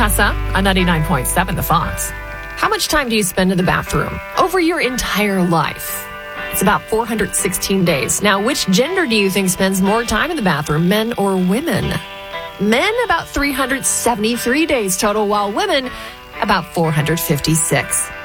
Tessa on 99.7 The Fox. How much time do you spend in the bathroom over your entire life? It's about 416 days. Now, which gender do you think spends more time in the bathroom, men or women? Men, about 373 days total, while women, about 456.